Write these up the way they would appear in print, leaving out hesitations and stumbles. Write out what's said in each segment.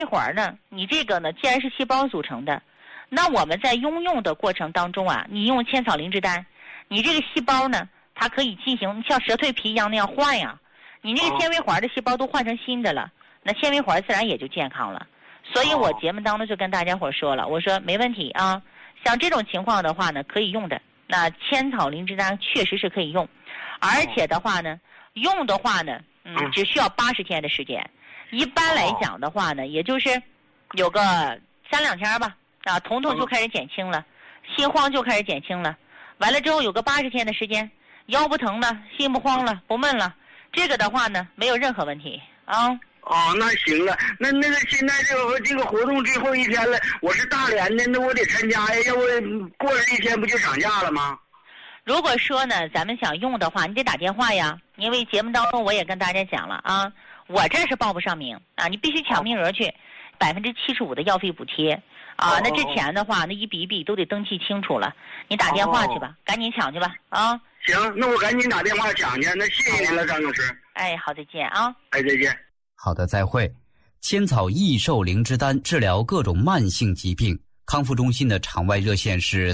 这会儿呢，你这个呢，既然是细胞组成的，那我们在应用的过程当中啊，你用千草灵芝丹，你这个细胞呢，它可以进行像舌蜕皮一样那样换呀。你那个纤维环的细胞都换成新的了，那纤维环自然也就健康了。所以我节目当中就跟大家伙说了，我说没问题啊，像这种情况的话呢，可以用的。那千草灵芝丹确实是可以用，而且的话呢，用的话呢，只需要80天的时间。一般来讲的话呢，也就是有个3-2天吧，啊，疼痛就开始减轻了，心慌就开始减轻了。完了之后有个80天的时间，腰不疼了，心不慌了，不闷了，这个的话呢，没有任何问题啊。 那行了，那个现在这个活动最后一天了，我是大连的，那我得参加呀，要不过了一天不就涨价了吗？ 如果说呢，咱们想用的话，你得打电话呀，因为节目当中我也跟大家讲了啊，我这是报不上名啊，你必须抢名额去，75%的药费补贴啊。那之前的话，那一笔一笔都得登记清楚了，你打电话去吧，赶紧抢去吧啊。 行，那我赶紧打电话抢去，那谢谢您了，张老师。 哎，好，再见啊。 哎，再见。 好的，再会。千草益寿灵芝丹治疗各种慢性疾病，康复中心的场外热线是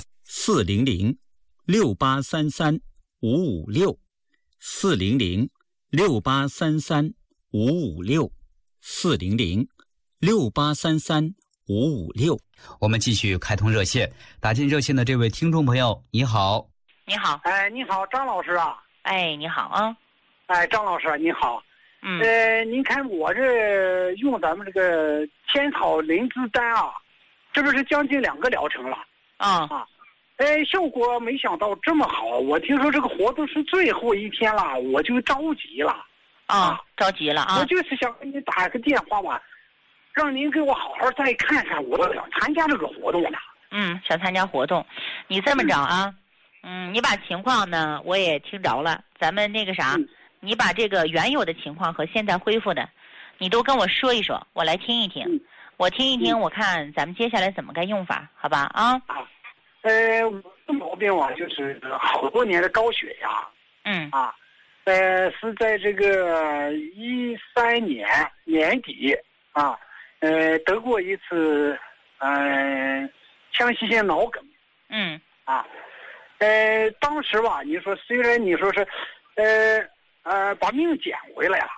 400-683-556，400-683-556。我们继续开通热线，打进热线的这位听众朋友，你好。 你好。 哎，你好，张老师啊。 哎，你好啊。 哎，张老师你好。您看我这用咱们这个千草灵芝丹啊，这不是将近2个疗程了效果没想到这么好。我听说这个活动是最后一天了，我就着急了着急了啊！ 我就是想给你打个电话吧，让您给我好好再看看，我想参加这个活动呢。 想参加活动，你这么着啊，你把情况呢我也听着了，咱们那个啥。你把这个原有的情况和现在恢复的，你都跟我说一说，我来听一听，我听一听，我看咱们接下来怎么该用法，好吧啊？ 我的毛病啊，就是好多年的高血压，是在这个13年年底得过一次腔隙性脑梗，当时吧，你说虽然你说是把命捡回来了，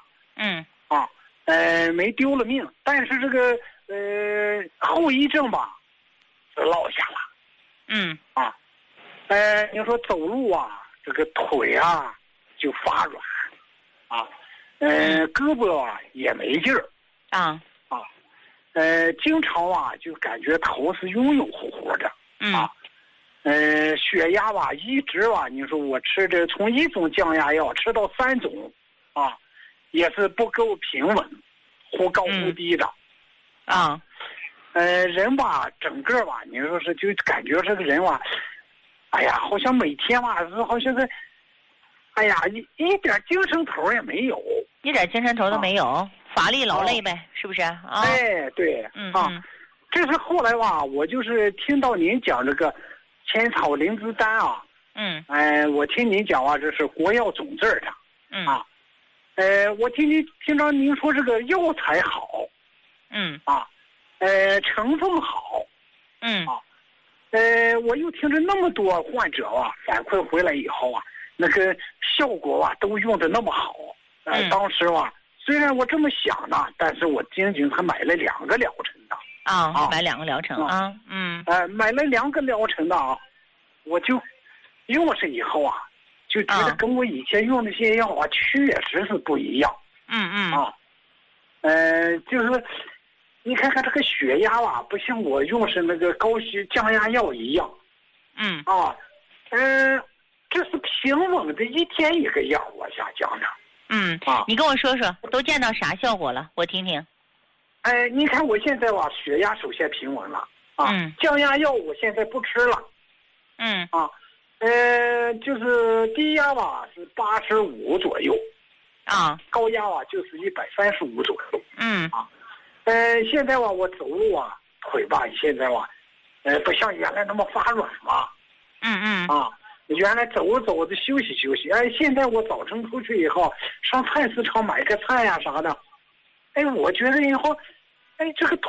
没丢了命，但是这个后遗症吧，落下了，你说走路啊，这个腿啊就发软，胳膊啊也没劲儿，经常啊就感觉头是晕晕乎乎的，血压吧一直吧，你说我吃这从1种降压药吃到3种，也是不够平稳，忽高忽低的，人吧整个吧，你说是就感觉这个人吧，哎呀，好像每天吧是好像是，哎呀一点精神头也没有， 一点精神头都没有，乏力劳累呗，是不是啊？ 哎，对，这是后来吧，我就是听到您讲这个千草灵芝丹啊，我听您讲啊，这是国药总字的，我听着您说这个药材好，成分好，我又听着那么多患者啊反馈回来以后啊，那个效果啊都用的那么好，当时啊虽然我这么想呢，但是我仅仅还买了2个疗程的买2个疗程买了2个疗程的我就用上以后啊，就觉得跟我以前用那些药啊确实是不一样，就是你看看这个血压吧，不像我用是那个高血降压药一样，这是平稳的一天一个药，我想讲讲。 你跟我说说都见到啥效果了，我听听。 你看我现在吧，血压首先平稳了降压药我现在不吃了，就是低压吧是85左右，高压吧就是135左右，现在吧我走路啊腿吧现在吧，不像原来那么发软嘛，原来走着走着休息休息，现在我早晨出去以后上菜市场买个菜呀啥的，我觉得以后哎，这个